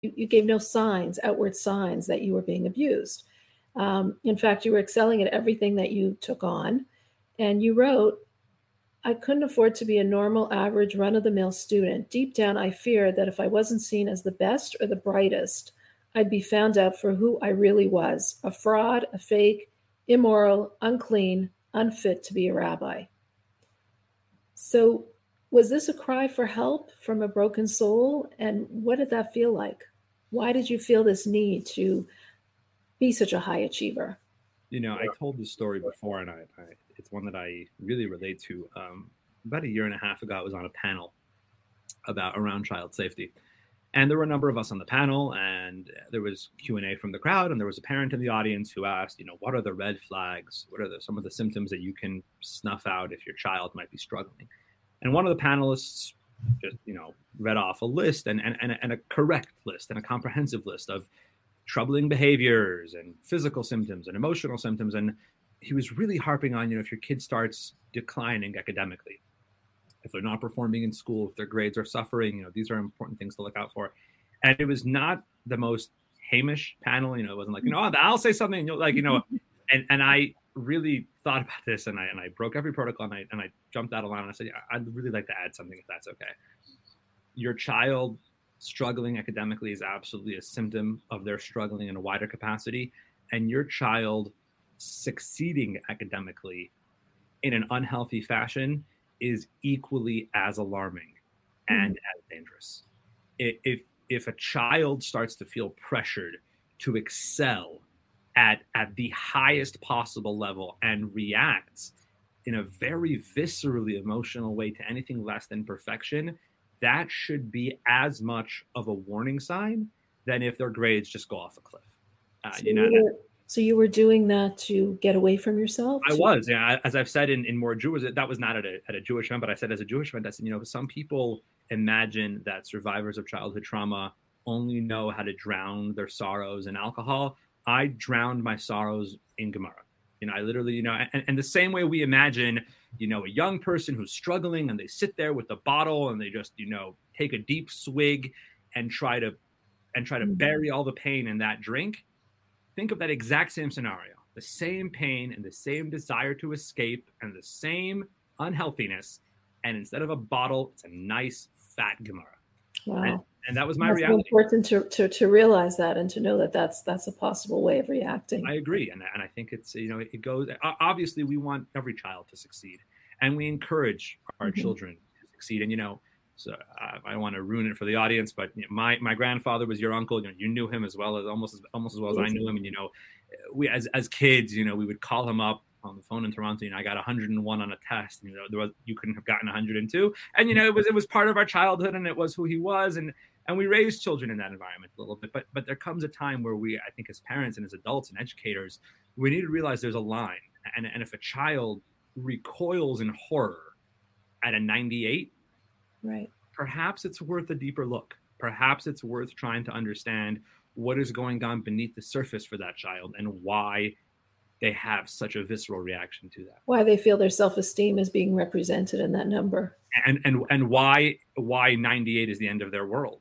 you gave no signs, outward signs that you were being abused. In fact, you were excelling at everything that you took on. And you wrote, I couldn't afford to be a normal, average, run of the mill student. Deep down, I feared that if I wasn't seen as the best or the brightest, I'd be found out for who I really was, a fraud, a fake, immoral, unclean, unfit to be a rabbi. So, was this a cry for help from a broken soul? And what did that feel like? Why did you feel this need to be such a high achiever? I told this story before, and it's one that I really relate to. About a year and a half ago, I was on a panel around child safety, and there were a number of us on the panel, and there was Q&A from the crowd, and there was a parent in the audience who asked, what are the red flags? What are some of the symptoms that you can snuff out if your child might be struggling? And one of the panelists just, read off a list and a correct list and a comprehensive list of troubling behaviors and physical symptoms and emotional symptoms. And he was really harping on, if your kid starts declining academically, if they're not performing in school, if their grades are suffering, these are important things to look out for. And it was not the most Hamish panel, it wasn't like, I'll say something, and I really thought about this, and I broke every protocol, and I jumped out aloud and I said, I'd really like to add something if that's okay. Your child struggling academically is absolutely a symptom of their struggling in a wider capacity, and your child succeeding academically in an unhealthy fashion is equally as alarming and as dangerous. If a child starts to feel pressured to excel at the highest possible level and reacts in a very viscerally emotional way to anything less than perfection, that should be as much of a warning sign than if their grades just go off a cliff. So you were doing that to get away from yourself? I was, yeah. As I've said in more Jewish, that was not at a Jewish event, but I said as a Jewish event, I said, some people imagine that survivors of childhood trauma only know how to drown their sorrows in alcohol. I drowned my sorrows in Gemara. I literally, and the same way we imagine, a young person who's struggling and they sit there with the bottle and they just, take a deep swig and try to bury all the pain in that drink. Think of that exact same scenario, the same pain and the same desire to escape and the same unhealthiness. And instead of a bottle, it's a nice fat Gemara. Wow. And that was my reality. It's important to realize that and to know that that's a possible way of reacting. I agree. And I think it's, it goes, obviously we want every child to succeed and we encourage our children to succeed. And, so I don't want to ruin it for the audience, but my grandfather was your uncle. You knew him as well as almost as well as I knew him. And, we, as kids, we would call him up on the phone in Toronto. I got 101 on a test. You couldn't have gotten 102. And, it was part of our childhood and it was who he was. And we raised children in that environment a little bit, but there comes a time where I think as parents and as adults and educators, we need to realize there's a line. And if a child recoils in horror at a 98, right, perhaps it's worth a deeper look. Perhaps it's worth trying to understand what is going on beneath the surface for that child and why they have such a visceral reaction to that. Why they feel their self-esteem is being represented in that number. And why 98 is the end of their world.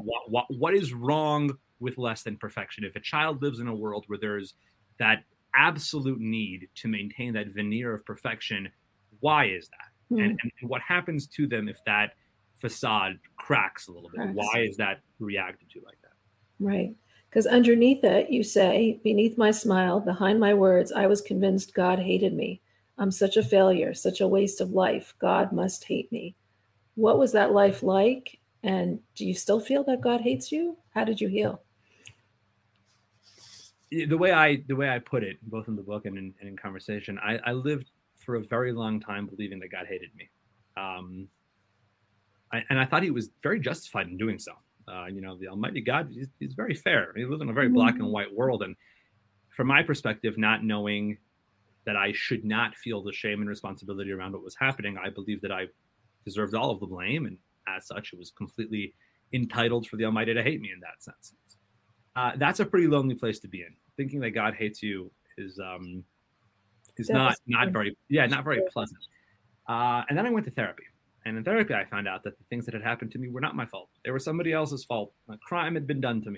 What is wrong with less than perfection? If a child lives in a world where there's that absolute need to maintain that veneer of perfection, why is that? And what happens to them if that facade cracks a little bit? Why is that reacted to like that? Right. Because underneath it, you say, beneath my smile, behind my words, I was convinced God hated me. I'm such a failure, such a waste of life. God must hate me. What was that life like? And do you still feel that God hates you? How did you heal? The way I put it, both in the book and in conversation, I lived for a very long time believing that God hated me. And I thought he was very justified in doing so. The Almighty God, he's very fair. He lives in a very black and white world. And from my perspective, not knowing that I should not feel the shame and responsibility around what was happening, I believed that I deserved all of the blame. And as such, it was completely entitled for the Almighty to hate me in that sense. That's a pretty lonely place to be in. Thinking that God hates you is not very pleasant. And then I went to therapy. And in therapy, I found out that the things that had happened to me were not my fault. They were somebody else's fault. A crime had been done to me.